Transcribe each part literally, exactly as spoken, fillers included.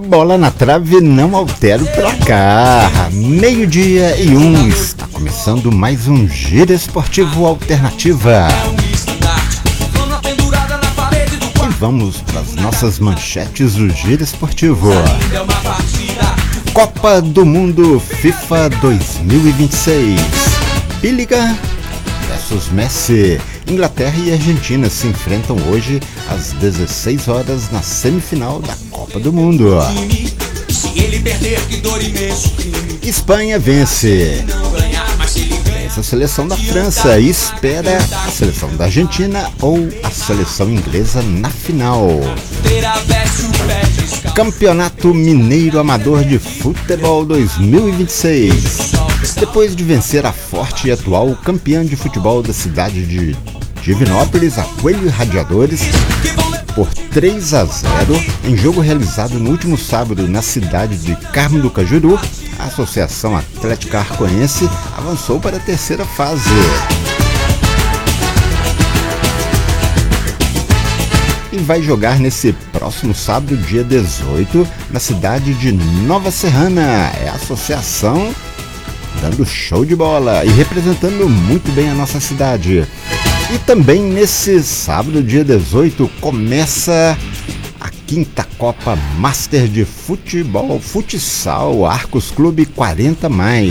bola na trave, não altera o placar. Meio-dia e um, está começando mais um Giro Esportivo Alternativa. E vamos para as nossas manchetes do Giro Esportivo. Copa do Mundo FIFA dois mil e vinte e seis. Biliga versus Messi. Inglaterra e Argentina se enfrentam hoje às dezesseis horas na semifinal da Copa do Mundo. Espanha vence. Vence a seleção da França e espera a seleção da Argentina ou a seleção inglesa na final. Campeonato Mineiro Amador de Futebol dois mil e vinte e seis. Depois de vencer a forte e atual campeã de futebol da cidade de Divinópolis, a Coelho Radiadores, por três a zero, em jogo realizado no último sábado na cidade de Carmo do Cajuru, a Associação Atlética Arcoense avançou para a terceira fase. E vai jogar nesse próximo sábado, dia dezoito, na cidade de Nova Serrana. É a associação dando show de bola e representando muito bem a nossa cidade. E também nesse sábado, dia dezoito, começa a quinta Copa Master de Futebol Futsal Arcos Clube quarenta mais.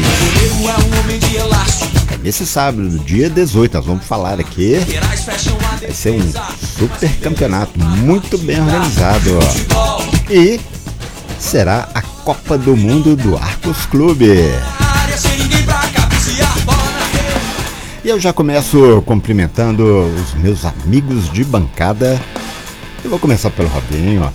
É nesse sábado, dia dezoito, nós vamos falar aqui. Vai ser um super campeonato muito bem organizado. E será a Copa do Mundo do Arcos Clube. E eu já começo cumprimentando os meus amigos de bancada. Eu vou começar pelo Robinho.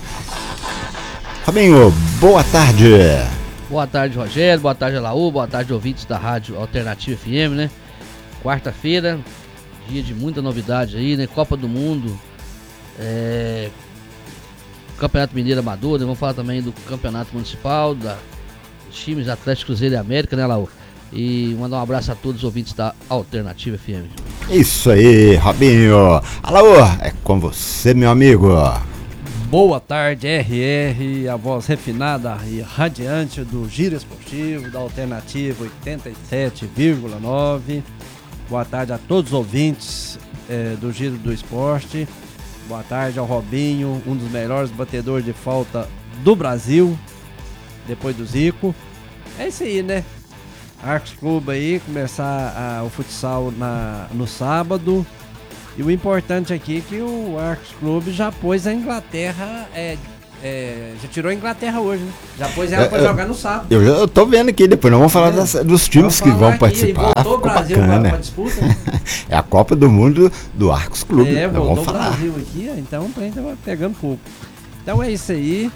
Robinho, boa tarde. Boa tarde, Rogério. Boa tarde, Laú. Boa tarde, ouvintes da Rádio Alternativa F M, né? Quarta-feira, dia de muita novidade aí, né? Copa do Mundo, é... Campeonato Mineiro Amador, né? Vamos falar também do Campeonato Municipal, da... dos times Atlético, Cruzeiro e América, né, Laú? E mandar um abraço a todos os ouvintes da Alternativa F M. Isso aí, Robinho. Alô, é com você, meu amigo. Boa tarde, R R, a voz refinada e radiante do Giro Esportivo da Alternativa oitenta e sete vírgula nove. Boa tarde a todos os ouvintes é, do Giro do Esporte. Boa tarde ao Robinho, um dos melhores batedores de falta do Brasil, depois do Zico. É isso aí, né? Arcos Clube aí, começar a, o futsal na, no sábado. E o importante aqui é que o Arcos Clube já pôs a Inglaterra, é, é, já tirou a Inglaterra hoje, né? Já pôs ela é, para jogar no sábado. Eu já tô vendo aqui, depois nós vamos falar é. das, dos times que vão aqui, participar. Voltou o Brasil para disputa. Né? É a Copa do Mundo do Arcos Clube. É, voltou vamos o falar. Brasil aqui, então a gente vai pegando pouco. Então é isso aí.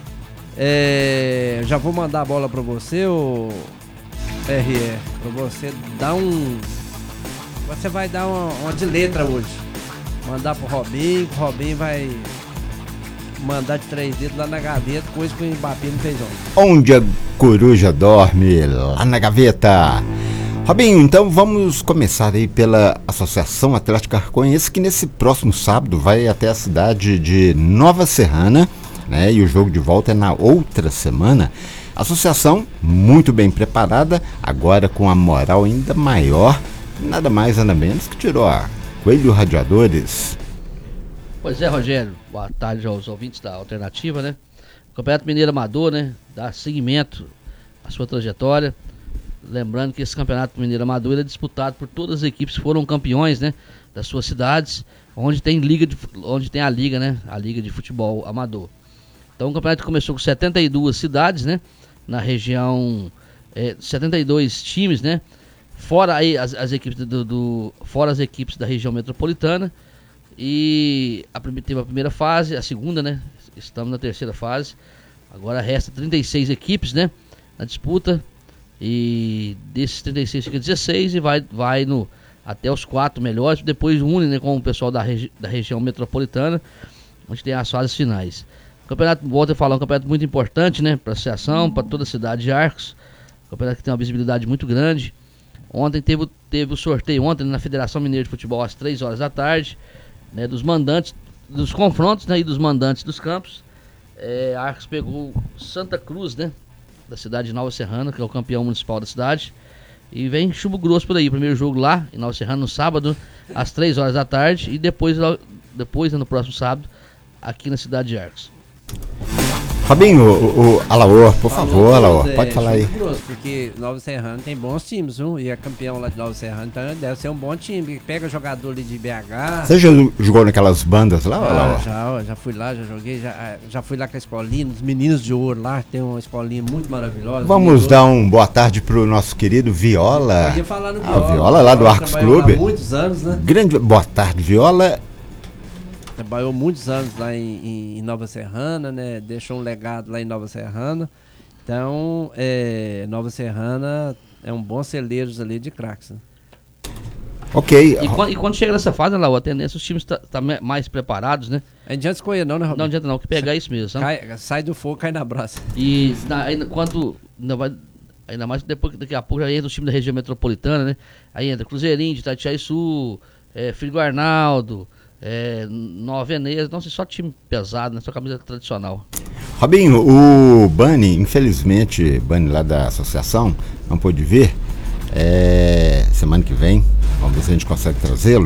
É, já vou mandar a bola para você, o R R, pra você dar um. Você vai dar uma, uma de letra hoje. Mandar pro Robinho, o Robinho vai mandar de três dedos lá na gaveta, coisa que o Mbappé não fez ontem. Onde a coruja dorme, lá na gaveta. Robinho, então vamos começar aí pela Associação Atlética Arcoense, que nesse próximo sábado vai até a cidade de Nova Serrana, né? E o jogo de volta é na outra semana. Associação muito bem preparada, agora com a moral ainda maior, nada mais nada menos que tirou a Coelho Radiadores. Pois é, Rogério, boa tarde aos ouvintes da Alternativa, né? O Campeonato Mineiro Amador, né? Dá seguimento à sua trajetória. Lembrando que esse Campeonato Mineiro Amador é disputado por todas as equipes que foram campeões, né? Das suas cidades, onde tem, liga de, onde tem a liga, né? A Liga de Futebol Amador. Então o campeonato começou com setenta e duas cidades, né? Na região, é, setenta e dois times, né? Fora aí as, as equipes do, do, fora as equipes da região metropolitana. E a, teve a primeira fase, a segunda, né? Estamos na terceira fase. Agora resta trinta e seis equipes, né? Na disputa. E desses trinta e seis fica dezesseis e vai, vai no, até os quatro melhores. Depois une, né, com o pessoal da, regi, da região metropolitana, onde tem as fases finais. O campeonato, volto a falar, é um campeonato muito importante, né, para a associação, para toda a cidade de Arcos. Um campeonato que tem uma visibilidade muito grande. Ontem teve, teve o sorteio, ontem na Federação Mineira de Futebol, às três horas da tarde, né, dos mandantes, dos confrontos, né, e dos mandantes dos campos. É, a Arcos pegou Santa Cruz, né? Da cidade de Nova Serrana, que é o campeão municipal da cidade. E vem chumbo grosso por aí. Primeiro jogo lá em Nova Serrana no sábado, às três horas da tarde. E depois, depois no próximo sábado, aqui na cidade de Arcos. Fabinho, o, o Alaor, por Falou, favor, Alaor, é, pode falar aí. Grosso, porque Nova Serrana tem bons times, viu? E é campeão lá de Nova Serrana, então deve ser um bom time. Pega jogador ali de B H. Você já jogou naquelas bandas lá, Ah, Alaor? já, já fui lá, já joguei, já, já fui lá com a escolinha, os meninos de ouro lá, tem uma escolinha muito maravilhosa. Vamos dar um boa tarde pro nosso querido Viola. Podia falar no Ah, Viola. Viola lá do Arcos Trabalhou Clube. Há muitos anos, né? Grande boa tarde, Viola. Trabalhou muitos anos lá em, em Nova Serrana, né? Deixou um legado lá em Nova Serrana. Então, é, Nova Serrana é um bom celeiro ali de craques. Né? Ok. E quando, e quando chega nessa fase, lá, a tendência, os times estão tá, tá mais preparados, né? Não adianta escolher não, né, Robinho? Não adianta não, que pegar isso mesmo, sabe? Cai, sai do fogo, cai na brasa. E na, ainda, quando, ainda, vai, ainda mais depois, daqui a pouco já entra o time da região metropolitana, né? Aí entra Cruzeirinho, de Itatiaia-Sul, é, Frigo Arnaldo, é, Nova Veneza, então assim, só time pesado, né? Só camisa tradicional. Robinho, o Bani, infelizmente, Bani lá da associação, não pôde vir. É, semana que vem, vamos ver se a gente consegue trazê-lo.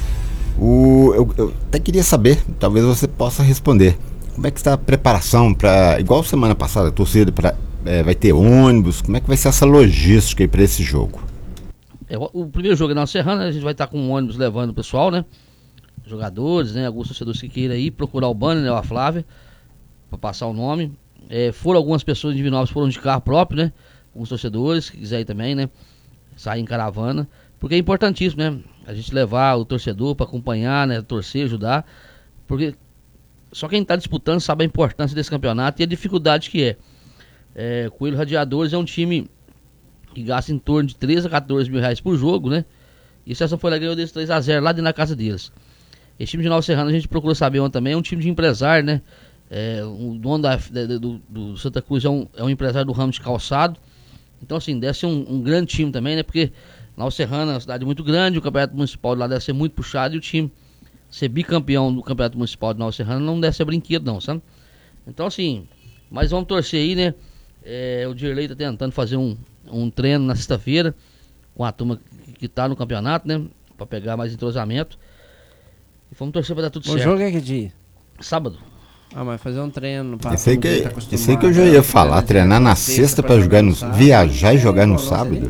O, eu, eu até queria saber, talvez você possa responder. Como é que está a preparação para, igual semana passada, a torcida pra, é, vai ter ônibus, como é que vai ser essa logística aí para esse jogo? É, o, o primeiro jogo é na Serrana, a gente vai estar com um ônibus levando o pessoal, né? Jogadores, né? Alguns torcedores que queiram ir procurar o Bani, né? A Flávia, para passar o nome. É, foram algumas pessoas de Divinópolis, foram de carro próprio, né? Alguns torcedores que quiserem também, né? Sair em caravana, porque é importantíssimo, né? A gente levar o torcedor para acompanhar, né? Torcer, ajudar, porque só quem está disputando sabe a importância desse campeonato e a dificuldade que é. é Coelho Radiadores é um time que gasta em torno de treze a quatorze mil reais por jogo, né? E o Sessão Folha ganhou desse três a zero lá dentro da casa deles. Esse time de Nova Serrana a gente procurou saber ontem também, é um time de empresário, né? É, o dono da, do, do Santa Cruz é um, é um empresário do ramo de calçado. Então, assim, deve ser um, um grande time também, né? Porque Nova Serrana é uma cidade muito grande, o campeonato municipal de lá deve ser muito puxado e o time ser bicampeão do campeonato municipal de Nova Serrana não deve ser brinquedo, não, sabe? Então, assim, mas vamos torcer aí, né? É, o Dirley tá tentando fazer um, um treino na sexta-feira com a turma que, que tá no campeonato, né? Pra pegar mais entrosamento. E vamos torcer pra dar tudo O certo. jogo é que dia? Sábado. Ah, mas fazer um treino. Isso aí que, isso aí que eu já ia falar, treinar na sexta para jogar no sábado, viajar e jogar no sábado.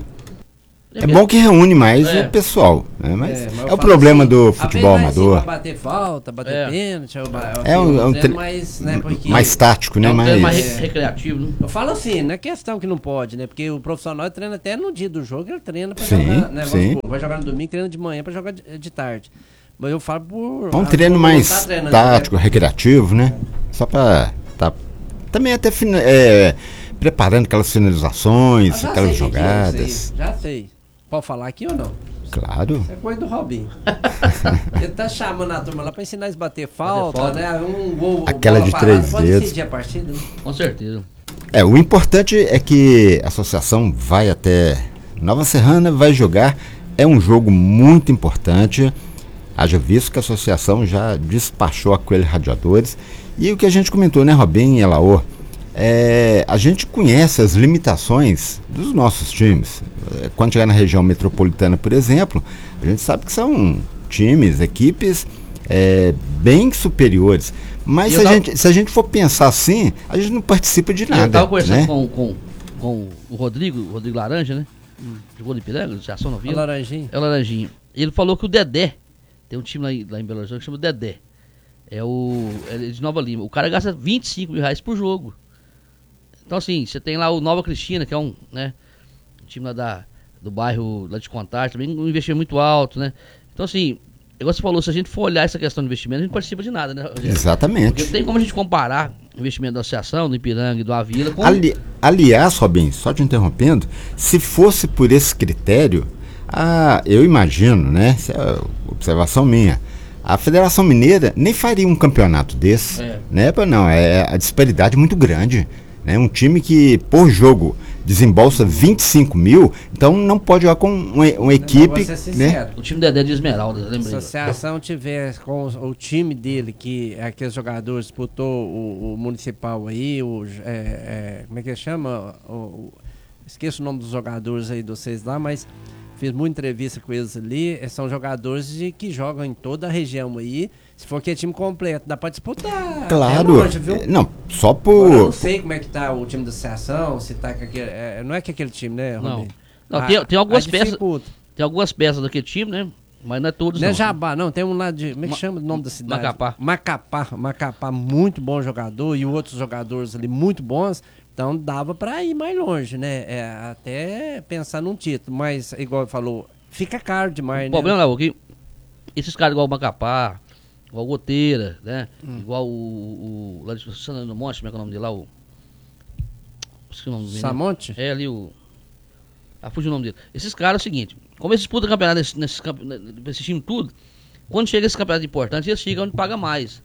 É bom que reúne mais É. o pessoal, né? Mas É, mas é eu o falo problema assim, do às futebol vezes vai assim amador. pra bater falta, bater É. pênalti, eu, eu, É um, é um treino tre- mais, né, porque mais tático, né? É um treino mais Mais... re- recreativo, né? eu falo assim, não é questão que não pode, né? Porque o profissional treina até no dia do jogo, ele treina pra Sim, jogar, né? Vamos sim. supor, vai jogar no domingo, treina de manhã pra jogar de, de tarde. Mas eu falo por... É um a treino turma não mais tá treinando, tático, né? recreativo, né? Só para tá, também até fina- é, preparando aquelas finalizações, Ah, já aquelas sei que dia é isso jogadas. aí, já sei. Pode falar aqui ou não? Claro. É coisa do Robinho. Ele tá chamando a turma lá pra ensinar eles a bater falta, falta. né? Um gol, Aquela bola de parada, três pode dedos. decidir a partida, né? Com certeza. É, o importante é que a associação vai até Nova Serrana, vai jogar. É um jogo muito importante. Haja visto que a associação já despachou a Coelho Radiadores. E o que a gente comentou, né, Robinho e Elaô? É, a gente conhece as limitações dos nossos times. É, quando chegar na região metropolitana, por exemplo, a gente sabe que são times, equipes é, bem superiores. Mas E se eu a, tava- gente, se a gente for pensar assim, a gente não participa de E nada. eu tava conversando né? com, com, com o Rodrigo, o Rodrigo Laranja, né? Jogou no Ipiranga, de ação no A Vila. laranjinha. É o Laranjinho. Ele falou que o Dedé, tem um time lá, em- lá em Belo Horizonte que chama o Dedé. É o. É de Nova Lima. O cara gasta vinte e cinco mil reais por jogo. Então, assim, você tem lá o Nova Cristina, que é um, né? Um time lá da, do bairro lá de Contagem, também um investimento muito alto, né? Então, assim, igual você falou, se a gente for olhar essa questão de investimento, a gente não participa de nada, né, Rogério? Exatamente. Porque não tem como a gente comparar o investimento da associação, do Ipiranga e do Avila com. Ali- aliás, Robin, só te interrompendo, se fosse por esse critério, a, eu imagino, né? Essa é observação minha. A Federação Mineira nem faria um campeonato desse, É. né? Pra- Não, é a disparidade é muito grande. né? Um time que, por jogo, desembolsa vinte e cinco mil, então não pode jogar com uma, uma equipe, né? O time Dedé de Esmeralda, lembrei. Se a associação tiver com o, o time dele, que aqueles jogadores disputou o, o municipal aí, o, é, é, como é que chama? O, o, esqueço o nome dos jogadores aí de vocês lá, mas fiz muita entrevista com eles ali. São jogadores de, que jogam em toda a região aí. Se for aquele time completo, dá pra disputar. Claro. É longe, viu? Não, só por... Agora, eu não sei como é que tá o time da associação, se tá com aquele... É, não é que aquele time, né, Romero? Não, não a, tem, tem algumas peças... Dificulta. Tem algumas peças daquele time, né? Mas não é todos, não. Não não. é Jabá, não. Tem um lá de... Como é que Ma chama o nome da cidade? Macapá. Macapá. Macapá, muito bom jogador. E outros jogadores ali muito bons. Então dava pra ir mais longe, né? É, até pensar num título. Mas, igual ele falou, fica caro demais, o né? O problema, Léo, que esses caras igual o Macapá, igual o Goteira, né? Hum. Igual o... o lá de Santana do Monte, como é que é o nome dele lá? O... Esqueci o nome do Samonte? É ali o... Ah, fugiu o nome dele. Esses caras é o seguinte, como eles disputam campeonato nesses, nesses, nesses times tudo, quando chega esse campeonato importante, eles ficam onde paga mais.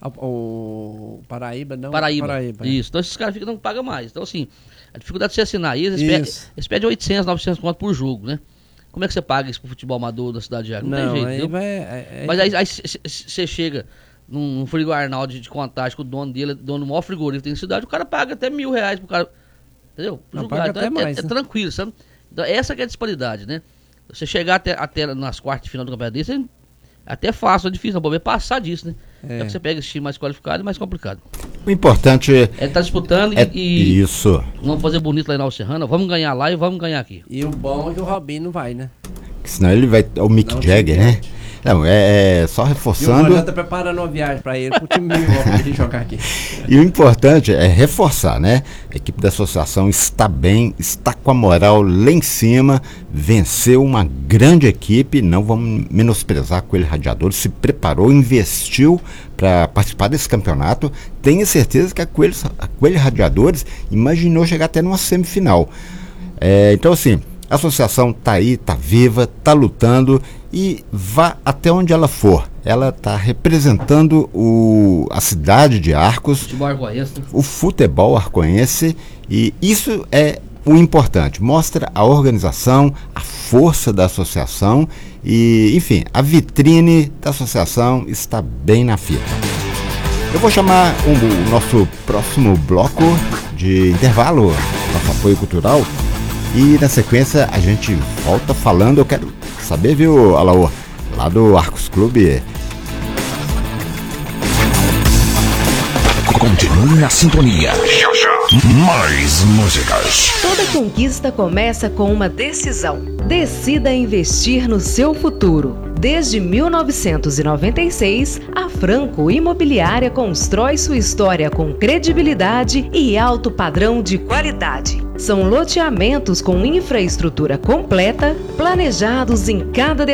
O Paraíba não? Paraíba. Paraíba. Isso, então esses caras ficam onde paga mais. Então assim, a dificuldade de você assinar aí, eles, pedem, eles pedem oitocentos, novecentos conto por jogo, né? Como é que você paga isso pro futebol amador da cidade de Jales? Não, não tem jeito, aí vai, é, é, Mas aí você chega num, num frigo Arnaldo de, de Contagem, que o dono dele é dono do maior frigorífico que tem na cidade, o cara paga até mil reais pro cara, entendeu? Não, paga então até é, mais, é, né? é tranquilo, sabe? Então, essa que é a disparidade, né? Você chegar até, até nas quartas de final do campeonato desse, é até fácil, é difícil, não pode passar disso, né? É. é que você pega esse time mais qualificado e mais complicado. O importante é... Ele tá disputando é, e... Isso. Vamos fazer bonito lá em Nova Serrana, vamos ganhar lá e vamos ganhar aqui. E o bom é que o Robinho não vai, né? Senão ele vai... É o Mick não, Jagger, né? Não, é, é só reforçando... E o Rogério tá preparando uma viagem para ele, pro time ele jogar aqui. E o importante é reforçar, né? A equipe da associação está bem, está com a moral lá em cima, venceu uma grande equipe, não vamos menosprezar Coelho Radiadores, se preparou, investiu para participar desse campeonato. Tenho certeza que a Coelho, a Coelho Radiadores imaginou chegar até numa semifinal. É, então, assim, a associação está aí, está viva, está lutando e vá até onde ela for. Ela está representando o, a cidade de Arcos, futebol arcoense. o futebol arcoense, e isso é o importante. Mostra a organização, a força da associação e, enfim, a vitrine da associação está bem na fita. Eu vou chamar um, o nosso próximo bloco de intervalo, nosso apoio cultural. E na sequência a gente volta falando, eu quero saber, viu, Alaor, lá do Arcos Clube. Continue na sintonia. Já, já. Mais músicas. Toda conquista começa com uma decisão. Decida investir no seu futuro. Desde mil novecentos e noventa e seis, a Franco Imobiliária constrói sua história com credibilidade e alto padrão de qualidade. São loteamentos com infraestrutura completa, planejados em cada detalhe.